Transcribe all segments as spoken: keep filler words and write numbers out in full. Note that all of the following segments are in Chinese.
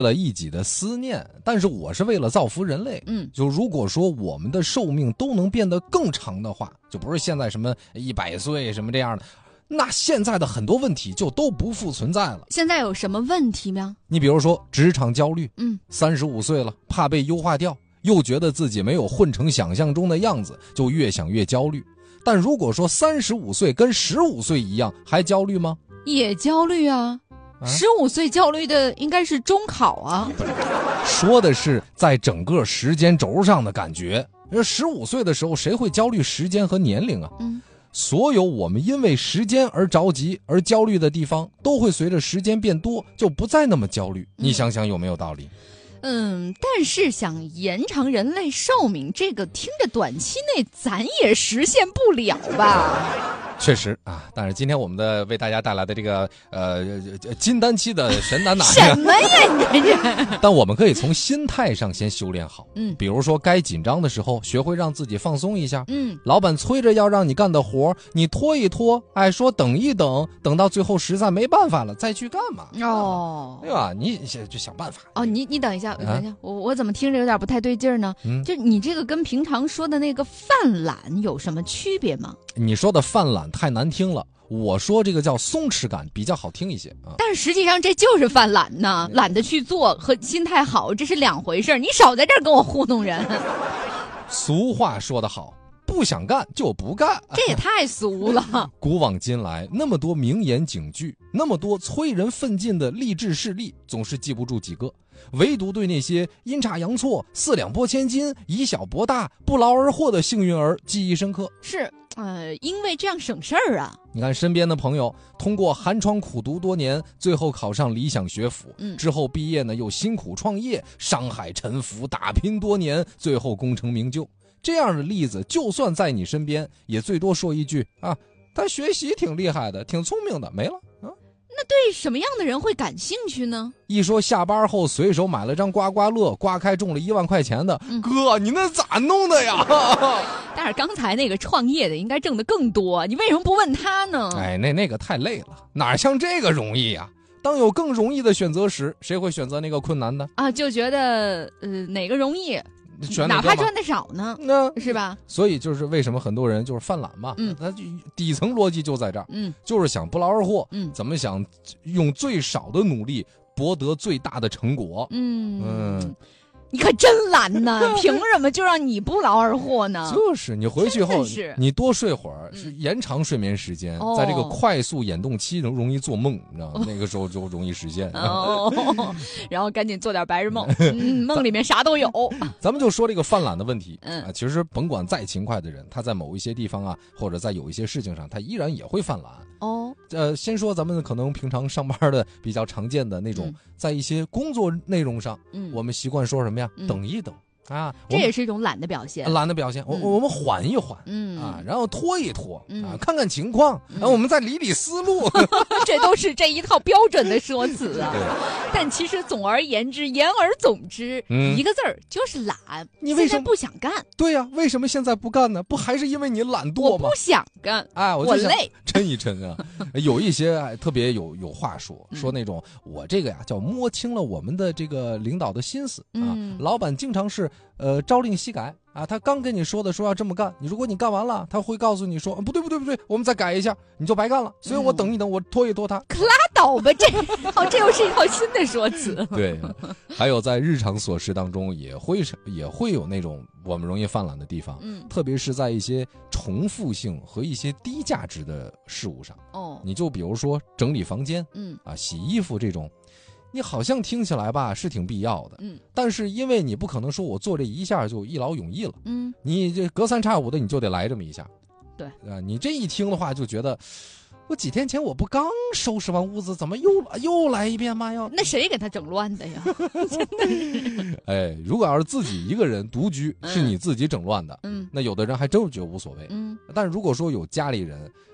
了一己的思念，但是我是为了造福人类。 嗯， 就如果说我们的寿命都能变得更长的话，就不是现在什么一百岁什么这样的，那现在的很多问题就都不复存在了。 现在有什么问题吗？ 你比如说职场焦虑， 嗯， 三十五岁了，怕被优化掉，又觉得自己没有混成想象中的样子，就越想越焦虑。但如果说三十五岁跟十五岁一样，还焦虑吗？ 也焦虑啊。十五岁焦虑的应该是中考啊。 说的是在整个时间轴上的感觉。十五岁的时候，谁会焦虑时间和年龄啊？ 嗯， 所有我们因为时间而着急而焦虑的地方，都会随着时间变多，就不再那么焦虑。你想想有没有道理？ 嗯，但是想延长人类寿命，这个听着短期内咱也实现不了吧？ 确实啊，但是今天我们的为大家带来的这个呃金丹期的神难拿什么呀你这？ 但我们可以从心态上先修炼好。 嗯， 比如说该紧张的时候，学会让自己放松一下。 嗯， 老板催着要让你干的活，你拖一拖，哎，说等一等，等到最后实在没办法了再去干嘛？ 哦， 对吧？你就想办法。 哦，你你等一下，等一下，啊、我我怎么听着有点不太对劲儿呢？嗯，就你这个跟平常说的那个犯懒有什么区别吗？ 你说的犯懒太难听了，我说这个叫松弛感比较好听一些啊。 但实际上这就是犯懒呢，懒得去做和心态好这是两回事，你少在这儿跟我糊弄人。 俗话说得好，不想干就不干， 这也太俗了。 古往今来，那么多名言警句，那么多催人奋进的励志事例，总是记不住几个。唯独对那些阴差阳错、四两拨千斤、以小博大、不劳而获的幸运儿记忆深刻。 是，呃，因为这样省事儿啊。 你看身边的朋友，通过寒窗苦读多年，最后考上理想学府，嗯，之后毕业呢又辛苦创业，商海沉浮，打拼多年，最后功成名就。这样的例子，就算在你身边，也最多说一句啊，他学习挺厉害的，挺聪明的，没了啊。 那对什么样的人会感兴趣呢？ 一说下班后随手买了张刮刮乐，刮开中了一万块钱的，嗯、哥，你那咋弄的呀？ 但是刚才那个创业的应该挣得更多，你为什么不问他呢？ 哎，那那个太累了，哪像这个容易呀？当有更容易的选择时，谁会选择那个困难的？ 啊，就觉得呃哪个容易。哪怕赚的少呢， 那是吧？ 所以就是为什么很多人就是犯懒嘛，嗯，他底层逻辑就在这儿，嗯，就是想不劳而获，嗯，怎么想用最少的努力博得最大的成果，嗯嗯。 你可真懒呐！凭什么就让你不劳而获呢？ 就是你回去后，你多睡会儿，是延长睡眠时间，嗯、在这个快速眼动期容容易做梦，你知道吗？哦、那个时候就容易实现。 哦，然后赶紧做点白日梦，嗯，梦里面啥都有。 咱们就说这个犯懒的问题，嗯啊，其实甭管再勤快的人，他在某一些地方啊，或者在有一些事情上，他依然也会犯懒。哦，呃，先说咱们可能平常上班的比较常见的那种，嗯、在一些工作内容上，嗯，我们习惯说什么呀？嗯、等一等啊， 这也是一种懒的表现。 懒的表现，我、嗯、我们缓一缓，嗯啊，然后拖一拖，嗯、啊，看看情况，然、嗯、后我们再理理思路， 这都是这一套标准的说辞啊。但其实总而言之，言而总之，嗯、一个字儿就是懒。 你为什么不想干？ 对呀、啊，为什么现在不干呢？不还是因为你懒惰吗？ 我不想干， 哎，我我累， 抻一抻啊。有一些特别有有话说，说那种、嗯、我这个呀叫摸清了我们的这个领导的心思、嗯、啊，老板经常是呃朝令夕改啊，他刚跟你说的说要这么干，你如果你干完了，他会告诉你说、嗯、不对不对不对，我们再改一下，你就白干了。所以我等一等，嗯、我拖一拖他。 可拉倒吧，这哦，这又是一套新的说辞。 对，还有在日常琐事当中也会也会有那种我们容易犯懒的地方，嗯，特别是在一些重复性和一些低价值的事物上。哦，你就比如说整理房间，嗯啊，洗衣服这种。你好像听起来吧是挺必要的，嗯，但是因为你不可能说我做这一下就一劳永逸了，嗯，你这隔三差五的你就得来这么一下， 对啊，你这一听的话就觉得，我几天前我不刚收拾完屋子，怎么又又来一遍吗？要那谁给他整乱的呀？真的是， 哎，如果要是自己一个人独居，嗯、是你自己整乱的，嗯，那有的人还真觉得无所谓，嗯，但是如果说有家里人。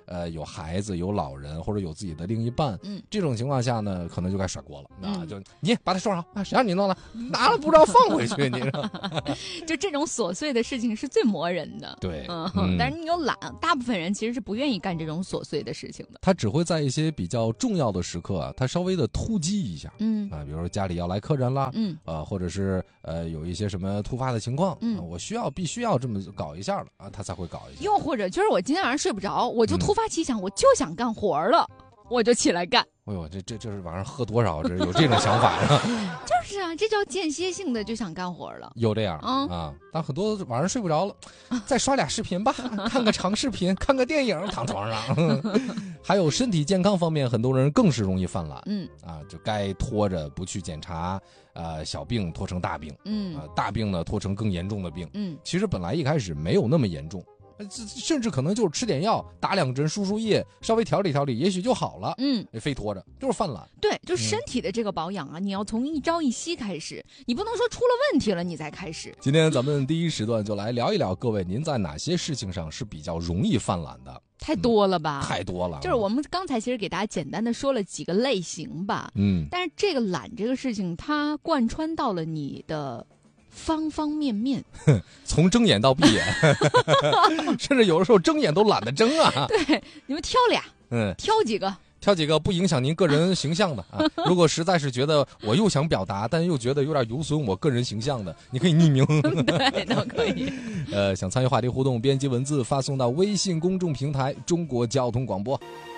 呃有孩子、有老人或者有自己的另一半，嗯，这种情况下呢，可能就该甩锅了，嗯、啊，就你把它收拾好啊，谁让你弄了，拿了不知道放回去，你就这种琐碎的事情是最磨人的， 对， 嗯，嗯但是你有懒，大部分人其实是不愿意干这种琐碎的事情的， 他只会在一些比较重要的时刻啊，他稍微的突击一下，嗯啊，比如说家里要来客人啦，嗯啊，或者是呃有一些什么突发的情况，嗯、啊，我需要必须要这么搞一下了啊，他才会搞一下。 又或者就是我今天晚上睡不着，我就突发奇想，嗯、我就想干活了，我就起来干。 哎呦，这这这是晚上喝多少？这有这种想法呀？ 就是啊，这叫间歇性的就想干活了。 有这样、嗯、啊？但很多晚上睡不着了，再刷俩视频吧，看个长视频，看个电影，躺床上。还有身体健康方面，很多人更是容易犯懒。嗯啊，就该拖着不去检查，呃，小病拖成大病。嗯啊，大病呢拖成更严重的病。嗯，其实本来一开始没有那么严重。甚至可能就是吃点药，打两针输输液，稍微调理调理，也许就好了。嗯，非拖着就是犯懒。 对，就身体的这个保养啊，嗯、你要从一朝一夕开始，你不能说出了问题了你再开始。 今天咱们第一时段就来聊一聊，各位您在哪些事情上是比较容易犯懒的？ 太多了吧、 嗯？太多了。 就是我们刚才其实给大家简单的说了几个类型吧。嗯，但是这个懒这个事情，它贯穿到了你的方方面面， 从睁眼到闭眼，甚至有的时候睁眼都懒得睁啊。 对，你们挑俩，嗯，挑几个， 挑几个不影响您个人形象的啊。如果实在是觉得我又想表达，但又觉得有点有损我个人形象的，你可以匿名。 对，都可以。 呃，想参与话题互动，编辑文字发送到微信公众平台中国交通广播。